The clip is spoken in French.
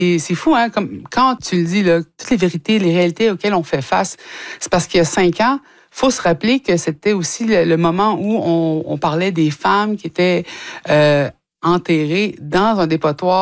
Et c'est fou, hein, comme quand tu le dis, là, toutes les vérités, les réalités auxquelles on fait face, c'est parce qu'il y a 5 ans, faut se rappeler que c'était aussi le moment où on parlait des femmes qui étaient enterrées dans un dépotoir